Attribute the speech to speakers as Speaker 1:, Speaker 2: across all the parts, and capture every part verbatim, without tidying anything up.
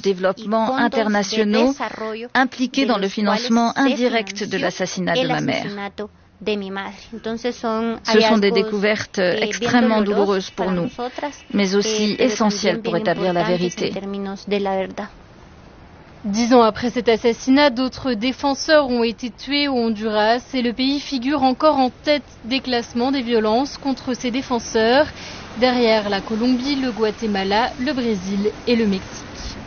Speaker 1: développement internationaux impliqués dans le financement indirect de l'assassinat de ma mère. Ce sont des découvertes extrêmement douloureuses pour nous, mais aussi essentielles pour établir la vérité.
Speaker 2: Dix ans après cet assassinat, d'autres défenseurs ont été tués au Honduras et le pays figure encore en tête des classements des violences contre ses défenseurs, derrière la Colombie, le Guatemala, le Brésil et le Mexique.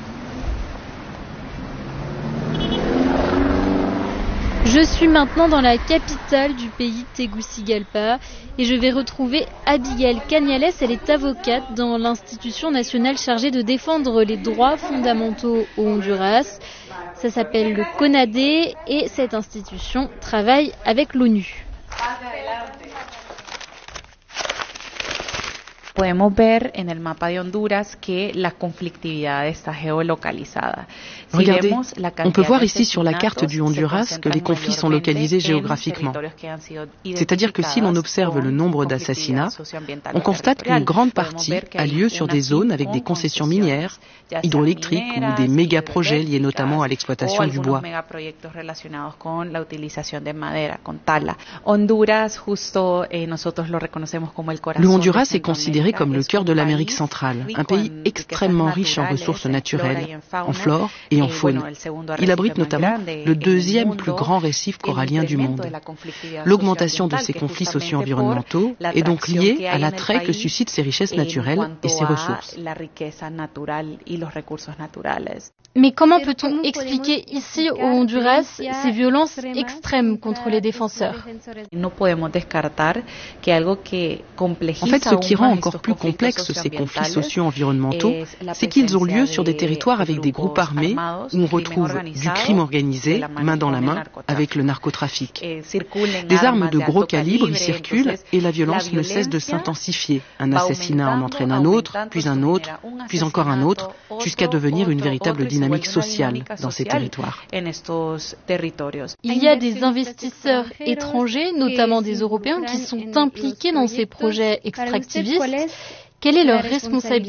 Speaker 2: Je suis maintenant dans la capitale du pays, Tegucigalpa, et je vais retrouver Abigail Cañales. Elle est avocate dans l'institution nationale chargée de défendre les droits fondamentaux au Honduras. Ça s'appelle le CONADE et cette institution travaille avec l'ONU.
Speaker 3: Podemos ver en el mapa de Honduras que la conflictividad está geolocalizada.
Speaker 4: Regardez, on peut voir ici sur la carte du Honduras que les conflits sont localisés géographiquement. C'est-à-dire que si l'on observe le nombre d'assassinats, on constate qu'une grande partie a lieu sur des zones avec des concessions minières, hydroélectriques ou des méga-projets liés notamment à l'exploitation du bois. Le Honduras est considéré comme le cœur de l'Amérique centrale, un pays extrêmement riche en ressources naturelles, en flore et en faune. Il abrite notamment le deuxième plus grand récif corallien du monde. L'augmentation de ces conflits socio-environnementaux est donc liée à l'attrait que suscitent ces richesses naturelles et ces ressources.
Speaker 2: Mais comment peut-on expliquer ici au Honduras ces violences extrêmes contre les défenseurs?
Speaker 4: En fait, ce qui rend encore plus complexes ces conflits socio-environnementaux, c'est qu'ils ont lieu sur des territoires avec des groupes armés où on retrouve du crime organisé, main dans la main, avec le narcotrafic. Des armes de gros calibre y circulent et la violence ne cesse de s'intensifier. Un assassinat en entraîne un autre, puis un autre, puis encore un autre, jusqu'à devenir une véritable dynamique sociale dans ces territoires.
Speaker 2: Il y a des investisseurs étrangers, notamment des Européens, qui sont impliqués dans ces projets extractivistes. Quelle est leur responsabilité ?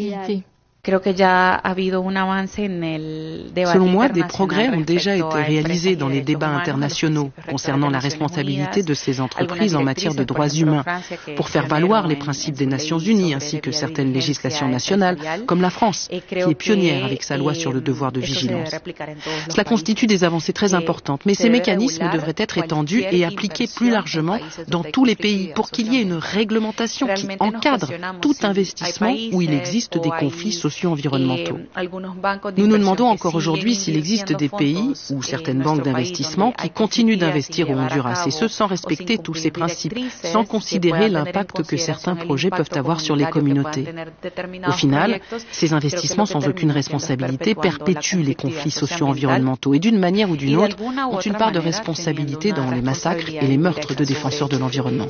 Speaker 4: Selon moi, des progrès ont déjà été réalisés dans les débats internationaux concernant la responsabilité de ces entreprises en matière de droits humains, pour faire valoir les principes des Nations Unies ainsi que certaines législations nationales, comme la France, qui est pionnière avec sa loi sur le devoir de vigilance. Cela constitue des avancées très importantes, mais ces mécanismes devraient être étendus et appliqués plus largement dans tous les pays pour qu'il y ait une réglementation qui encadre tout investissement où il existe des conflits sociaux socio-environnementaux. Nous nous demandons encore aujourd'hui s'il existe des pays ou certaines banques d'investissement qui continuent d'investir au Honduras, et ce sans respecter tous ces principes, sans considérer l'impact que certains projets peuvent avoir sur les communautés. Au final, ces investissements sans aucune responsabilité perpétuent les conflits socio-environnementaux et d'une manière ou d'une autre ont une part de responsabilité dans les massacres et les meurtres de défenseurs de l'environnement.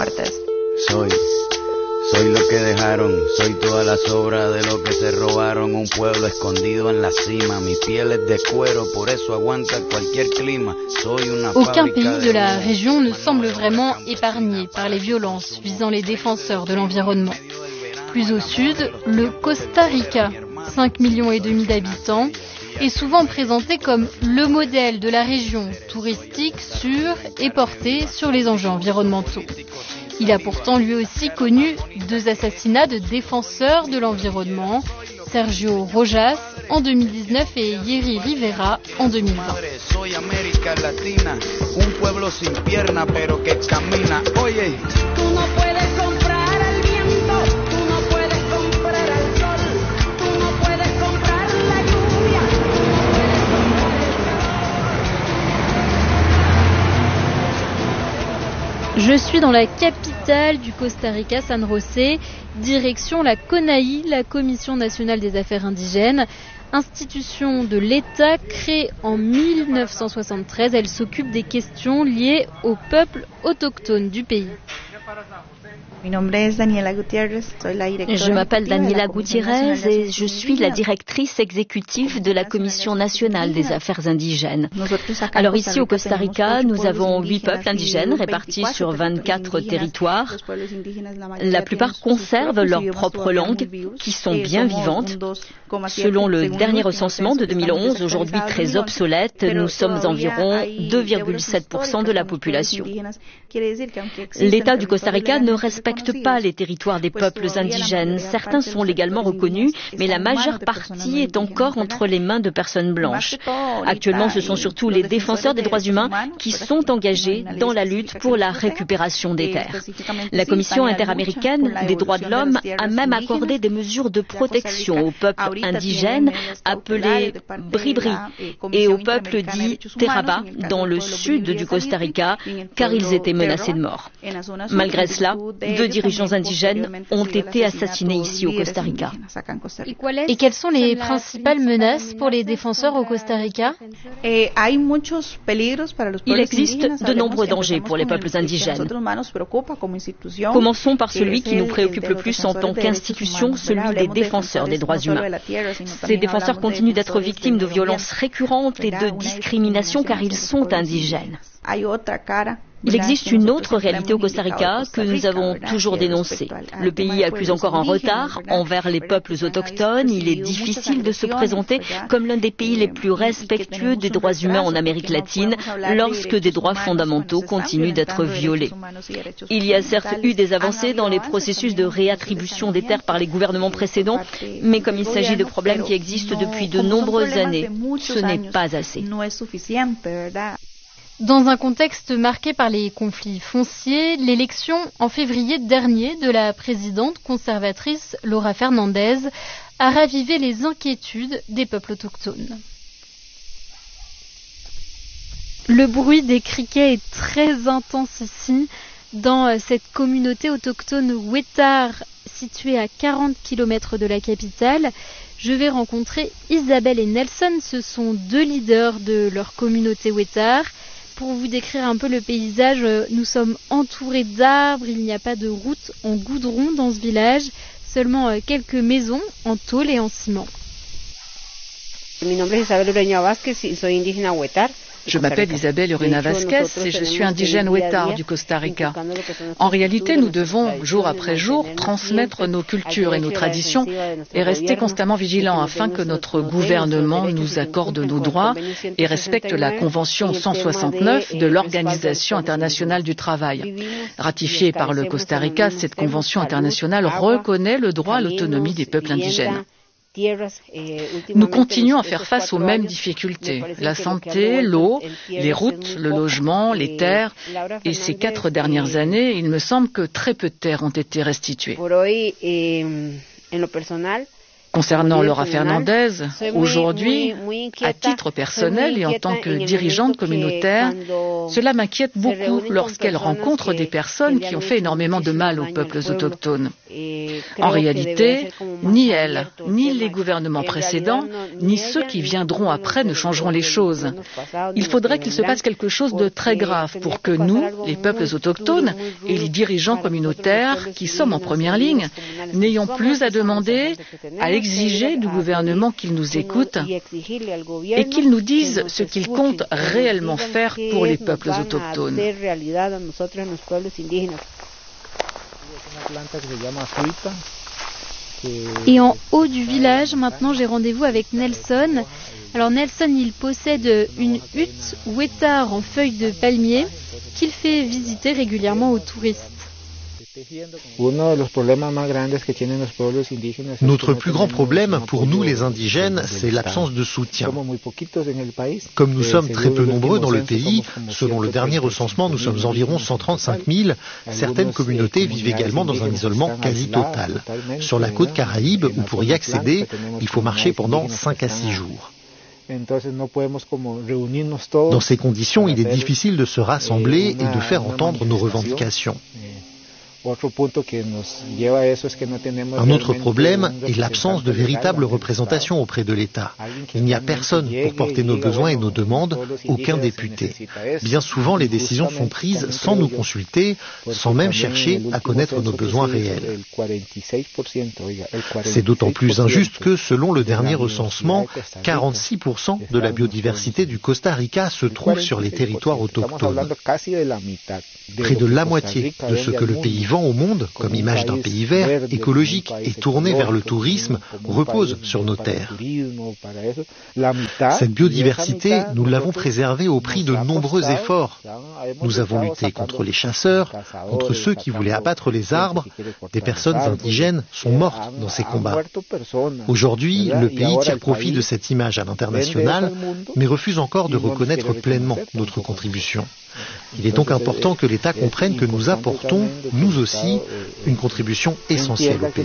Speaker 5: Soy lo que dejaron, soy todas las obras de lo que se robaron, un pueblo escondido en la cima, mi piel es de cuero, por eso aguanta cualquier clima, soy una
Speaker 2: Aucun pays de la région ne semble vraiment épargné par les violences visant les défenseurs de l'environnement. Plus au sud, le Costa Rica, cinq millions et demi d'habitants, est souvent présenté comme le modèle de la région touristique sûre et portée sur les enjeux environnementaux. Il a pourtant lui aussi connu deux assassinats de défenseurs de l'environnement, Sergio Rojas en deux mille dix-neuf et Yeri Rivera en deux mille vingt. Je suis dans la capitale du Costa Rica, San José, direction la CONAI, la Commission nationale des affaires indigènes, institution de l'État créée en mille neuf cent soixante-treize. Elle s'occupe des questions liées aux peuples autochtones du pays.
Speaker 1: Je m'appelle Daniela Gutiérrez et je suis la directrice exécutive de la Commission nationale des affaires indigènes. Alors ici au Costa Rica, nous avons huit peuples indigènes répartis sur vingt-quatre territoires. La plupart conservent leur propre langue, qui sont bien vivantes. Selon le dernier recensement de deux mille onze, aujourd'hui très obsolète, nous sommes environ deux virgule sept pour cent de la population. L'État du Costa Rica ne respecte pas les territoires des peuples indigènes. Certains sont légalement reconnus, mais la majeure partie est encore entre les mains de personnes blanches. Actuellement, ce sont surtout les défenseurs des droits humains qui sont engagés dans la lutte pour la récupération des terres. La Commission interaméricaine des droits de l'homme a même accordé des mesures de protection aux peuples indigènes appelés Bribri et aux peuples dits Terraba dans le sud du Costa Rica, car ils étaient menacés de mort. Malgré cela, deux dirigeants indigènes ont été assassinés ici au Costa Rica.
Speaker 2: Et quelles sont les principales menaces pour les défenseurs au Costa Rica?
Speaker 1: Il existe de nombreux dangers pour les peuples indigènes. Commençons par celui qui nous préoccupe le plus en tant qu'institution, celui des défenseurs des droits humains. Ces défenseurs continuent d'être victimes de violences récurrentes et de discrimination car ils sont indigènes. Il existe une autre réalité au Costa Rica que nous avons toujours dénoncée. Le pays accuse encore un retard envers les peuples autochtones. Il est difficile de se présenter comme l'un des pays les plus respectueux des droits humains en Amérique latine lorsque des droits fondamentaux continuent d'être violés. Il y a certes eu des avancées dans les processus de réattribution des terres par les gouvernements précédents, mais comme il s'agit de problèmes qui existent depuis de nombreuses années, ce n'est pas assez.
Speaker 2: Dans un contexte marqué par les conflits fonciers, l'élection en février dernier de la présidente conservatrice Laura Fernandez a ravivé les inquiétudes des peuples autochtones. Le bruit des criquets est très intense ici, dans cette communauté autochtone Wetar située à quarante kilomètres de la capitale. Je vais rencontrer Isabelle et Nelson, ce sont deux leaders de leur communauté Wetar. Pour vous décrire un peu le paysage, nous sommes entourés d'arbres, il n'y a pas de route en goudron dans ce village, seulement quelques maisons en tôle et en ciment.
Speaker 6: Mi nombre es Isabel Ureña Vázquez y soy indígena Wetar.
Speaker 7: Je m'appelle Isabelle Urena Vasquez et je suis indigène Wetar du Costa Rica. En réalité, nous devons, jour après jour, transmettre nos cultures et nos traditions et rester constamment vigilants afin que notre gouvernement nous accorde nos droits et respecte la Convention cent soixante-neuf de l'Organisation internationale du travail. Ratifiée par le Costa Rica, cette convention internationale reconnaît le droit à l'autonomie des peuples indigènes. Nous continuons à faire face aux mêmes difficultés, la santé, l'eau, les routes, le logement, les terres. Et ces quatre dernières années, il me semble que très peu de terres ont été restituées. Concernant Laura Fernandez, aujourd'hui, à titre personnel et en tant que dirigeante communautaire, cela m'inquiète beaucoup lorsqu'elle rencontre des personnes qui ont fait énormément de mal aux peuples autochtones. En réalité, ni elle, ni les gouvernements précédents, ni ceux qui viendront après ne changeront les choses. Il faudrait qu'il se passe quelque chose de très grave pour que nous, les peuples autochtones et les dirigeants communautaires qui sommes en première ligne, n'ayons plus à demander, à exiger du gouvernement qu'il nous écoute et qu'il nous dise ce qu'il compte réellement faire pour les peuples autochtones.
Speaker 2: Et en haut du village, maintenant j'ai rendez-vous avec Nelson. Alors Nelson, il possède une hutte Wetar en feuilles de palmier qu'il fait visiter régulièrement aux touristes.
Speaker 8: Notre plus grand problème pour nous les indigènes, c'est l'absence de soutien. Comme nous sommes très peu nombreux dans le pays, selon le dernier recensement, nous sommes environ cent trente-cinq mille, certaines communautés vivent également dans un isolement quasi total. Sur la côte Caraïbe, où pour y accéder, il faut marcher pendant cinq à six jours. Dans ces conditions, il est difficile de se rassembler et de faire entendre nos revendications. Un autre problème est l'absence de véritable représentation auprès de l'État. Il n'y a personne pour porter nos besoins et nos demandes, aucun député. Bien souvent, les décisions sont prises sans nous consulter, sans même chercher à connaître nos besoins réels. C'est d'autant plus injuste que, selon le dernier recensement, quarante-six pour cent de la biodiversité du Costa Rica se trouve sur les territoires autochtones. Près de la moitié de ce que le pays vend au monde, comme image d'un pays vert, écologique et tourné vers le tourisme, repose sur nos terres. Cette biodiversité, nous l'avons préservée au prix de nombreux efforts. Nous avons lutté contre les chasseurs, contre ceux qui voulaient abattre les arbres. Des personnes indigènes sont mortes dans ces combats. Aujourd'hui, le pays tire profit de cette image à l'international, mais refuse encore de reconnaître pleinement notre contribution. Il est donc important que l'État comprenne que nous apportons, nous aussi, une contribution essentielle au pays.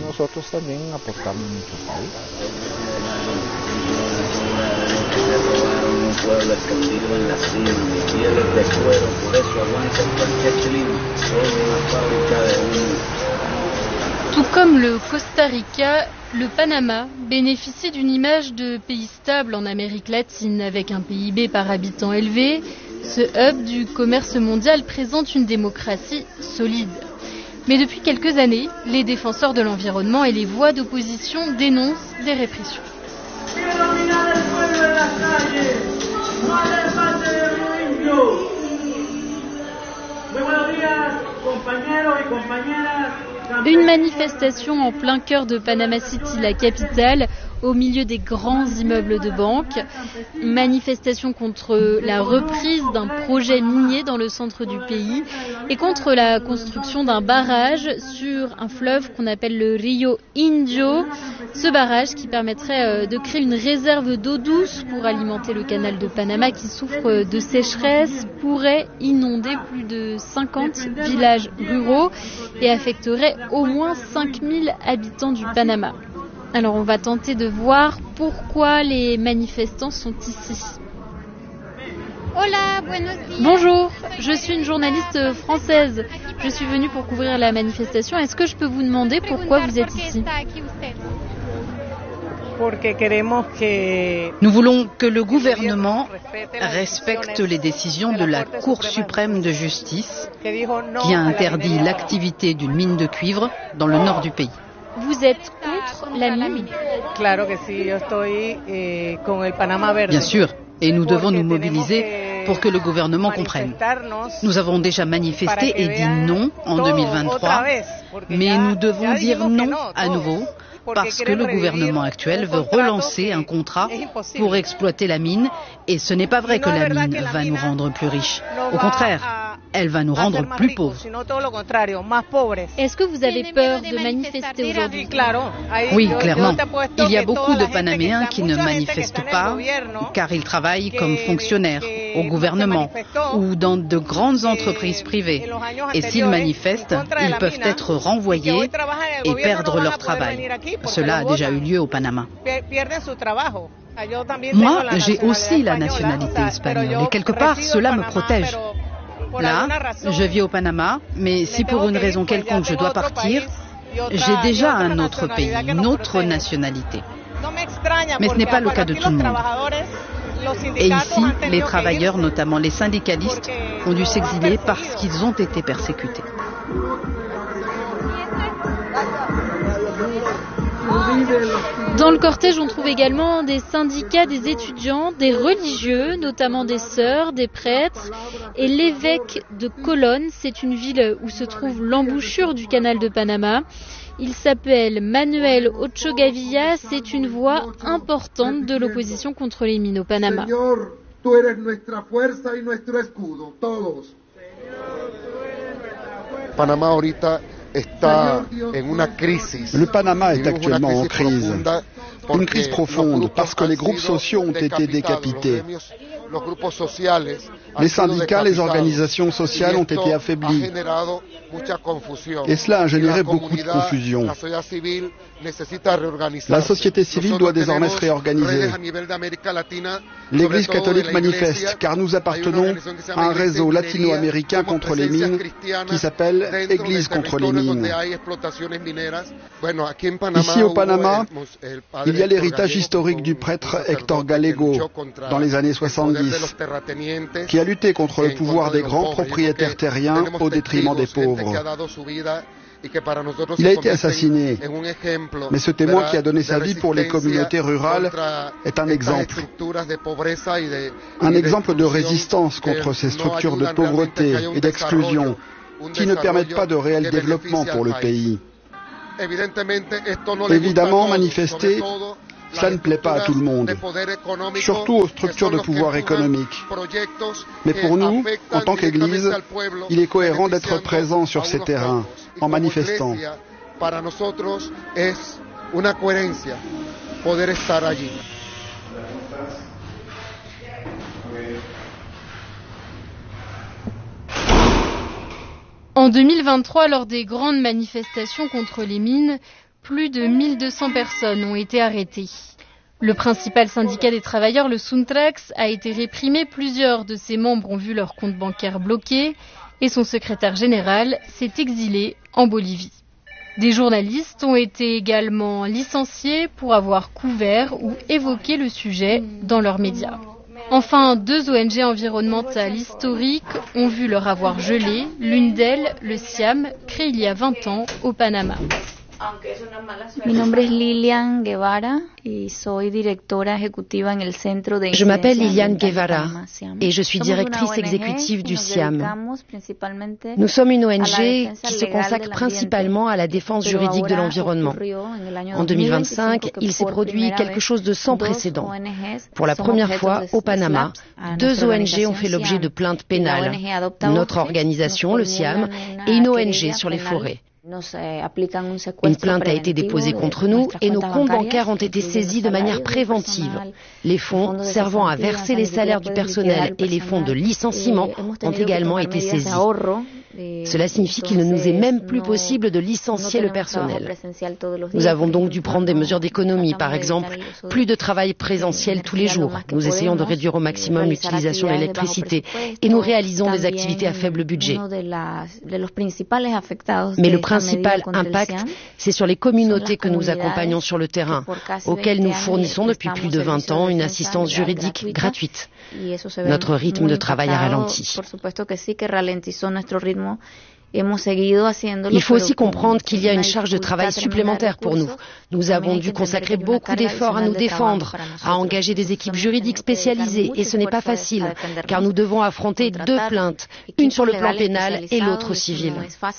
Speaker 2: Tout comme le Costa Rica, le Panama bénéficie d'une image de pays stable en Amérique latine, avec un P I B par habitant élevé. Ce hub du commerce mondial présente une démocratie solide. Mais depuis quelques années, les défenseurs de l'environnement et les voix d'opposition dénoncent des répressions. Une manifestation en plein cœur de Panama City, la capitale, au milieu des grands immeubles de banque. Une manifestation contre la reprise d'un projet minier dans le centre du pays et contre la construction d'un barrage sur un fleuve qu'on appelle le Rio Indio. Ce barrage qui permettrait de créer une réserve d'eau douce pour alimenter le canal de Panama qui souffre de sécheresse, pourrait inonder plus de cinquante villages ruraux et affecterait au moins cinq mille habitants du Panama. Alors on va tenter de voir pourquoi les manifestants sont ici.
Speaker 9: Hola, buenos días.
Speaker 2: Bonjour, je suis une journaliste française. Je suis venue pour couvrir la manifestation. Est-ce que je peux vous demander pourquoi vous êtes ici ?
Speaker 10: Nous voulons que le gouvernement respecte les décisions de la Cour suprême de justice qui a interdit l'activité d'une mine de cuivre dans le nord du pays.
Speaker 2: Vous êtes contre la mine ?
Speaker 10: Bien sûr, et nous devons nous mobiliser pour que le gouvernement comprenne. Nous avons déjà manifesté et dit non en deux mille vingt-trois, mais nous devons dire non à nouveau parce que le gouvernement actuel veut relancer un contrat pour exploiter la mine et ce n'est pas vrai que la mine va nous rendre plus riches. Au contraire, elle va nous rendre plus pauvres.
Speaker 2: Est-ce que vous avez peur de manifester aujourd'hui ?
Speaker 10: Oui, clairement. Il y a beaucoup de Panaméens qui ne manifestent pas car ils travaillent comme fonctionnaires au gouvernement ou dans de grandes entreprises privées. Et s'ils manifestent, ils peuvent être renvoyés et perdre leur travail. Cela a déjà eu lieu au Panama. Moi, j'ai aussi la nationalité espagnole et quelque part, cela me protège. Là, je vis au Panama, mais si pour une raison quelconque je dois partir, j'ai déjà un autre pays, une autre nationalité. Mais ce n'est pas le cas de tout le monde. Et ici, les travailleurs, notamment les syndicalistes, ont dû s'exiler parce qu'ils ont été persécutés.
Speaker 2: Dans le cortège, on trouve également des syndicats, des étudiants, des religieux, notamment des sœurs, des prêtres. Et l'évêque de Colón, c'est une ville où se trouve l'embouchure du canal de Panama. Il s'appelle Manuel Ocho Gavilla, c'est une voix importante de l'opposition contre les mines au Panama.
Speaker 11: Panama ahorita está en una crisis. Le Panama est actuellement en crise, une crise profonde parce que les groupes sociaux ont été décapités.
Speaker 9: Les syndicats, les organisations sociales ont été affaiblis. Et cela a généré beaucoup de confusion. La société civile doit désormais se réorganiser. L'Église catholique manifeste car nous appartenons à un réseau latino-américain contre les mines qui s'appelle Église contre les mines. Ici au Panama, il y a l'héritage historique du prêtre Héctor Gallego dans les années soixante-dix, qui a lutté contre le pouvoir des grands propriétaires terriens au détriment des pauvres. Il a été assassiné, mais ce témoin qui a donné sa vie pour les communautés rurales est un exemple. Un exemple de résistance contre ces structures de pauvreté et d'exclusion qui ne permettent pas de réel développement pour le pays. Évidemment, manifester, ça ne plaît pas à tout le monde, surtout aux structures de pouvoir économique. Mais pour nous, en tant qu'Église, il est cohérent d'être présent sur ces terrains, en manifestant.
Speaker 2: En deux mille vingt-trois, lors des grandes manifestations contre les mines, plus de mille deux cents personnes ont été arrêtées. Le principal syndicat des travailleurs, le Suntrax, a été réprimé. Plusieurs de ses membres ont vu leur compte bancaire bloqué et son secrétaire général s'est exilé en Bolivie. Des journalistes ont été également licenciés pour avoir couvert ou évoqué le sujet dans leurs médias. Enfin, deux O N G environnementales historiques ont vu leur avoir gelé. L'une d'elles, le SIAM, créé il y a vingt ans au Panama.
Speaker 12: Mi nombre es Lilian Guevara y soy directora ejecutiva en el centro de
Speaker 13: Je m'appelle Lilian Guevara et je suis directrice exécutive du SIAM. Nous sommes une O N G qui se consacre principalement à la défense juridique de l'environnement. En deux mille vingt-cinq, il s'est produit quelque chose de sans précédent. Pour la première fois, au Panama, deux O N G ont fait l'objet de plaintes pénales. Notre organisation, le SIAM, et une O N G sur les forêts. Une plainte a été déposée contre nous et nos comptes bancaires ont été saisis de manière préventive. Les fonds servant à verser les salaires du personnel et les fonds de licenciement ont également été saisis. Cela signifie qu'il ne nous est même plus possible de licencier le personnel. Nous avons donc dû prendre des mesures d'économie, par exemple, plus de travail présentiel tous les jours. Nous essayons de réduire au maximum l'utilisation de l'électricité et nous réalisons des activités à faible budget. Mais le principal impact, c'est sur les communautés que nous accompagnons sur le terrain, auxquelles nous fournissons depuis plus de vingt ans une assistance juridique gratuite. Notre rythme de travail a ralenti. Il faut aussi comprendre qu'il y a une charge de travail supplémentaire pour nous. Nous avons dû consacrer beaucoup d'efforts à nous défendre, à engager des équipes juridiques spécialisées, et ce n'est pas facile, car nous devons affronter deux plaintes, une sur le plan pénal et l'autre au civil.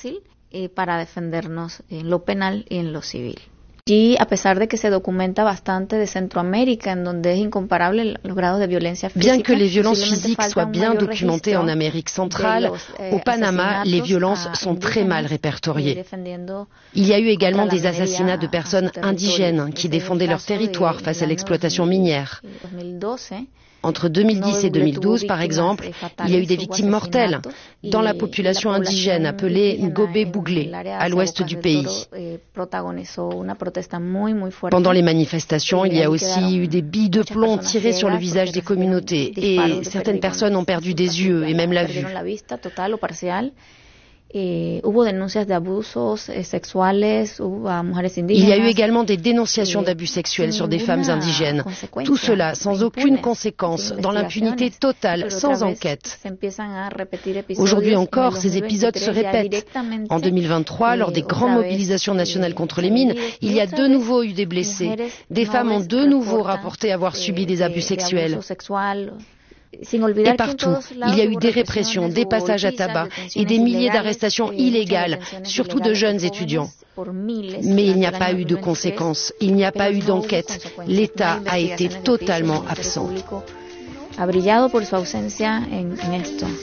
Speaker 12: Y a pesar de que se documenta bastante de Centroamérica, en donde es incomparable los grados de violencia física.
Speaker 13: Bien que les violences physiques soient bien documentées en Amérique centrale, au Panama, les violences sont très mal répertoriées. Il y a eu également des assassinats de personnes indigènes qui défendaient leur territoire face à l'exploitation minière. Entre deux mille dix et deux mille douze, par exemple, il y a eu des victimes mortelles dans la population indigène appelée Ngobé Bouglé, à l'ouest du pays. Pendant les manifestations, il y a aussi eu des billes de plomb tirées sur le visage des communautés et certaines personnes ont perdu des yeux et même la vue.
Speaker 12: Eh, hubo denuncias de abusos eh, sexuales a mujeres indígenas.
Speaker 13: Il y a eu également des dénonciations d'abus sexuels sur des femmes indigènes. Tout cela sans aucune conséquence, dans l'impunité totale, sans enquête. Aujourd'hui encore, ces épisodes se répètent. En deux mille vingt-trois, lors des grandes mobilisations nationales contre les mines, il y a de nouveau eu des blessés. Des femmes ont de nouveau rapporté avoir subi des abus sexuels. Et partout, il y a eu des répressions, des passages à tabac et des milliers d'arrestations illégales, surtout de jeunes étudiants. Mais il n'y a pas eu de conséquences, il n'y a pas eu d'enquête. L'État a été totalement absent.
Speaker 12: Ha brillado por su ausencia en, en esto.